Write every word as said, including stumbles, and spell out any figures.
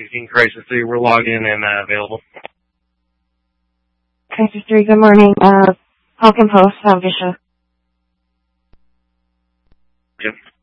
sixteen Crisis three. We're logged in and uh, available. Crisis three, good morning. Uh, Falcon Post, South Bishop. Yep.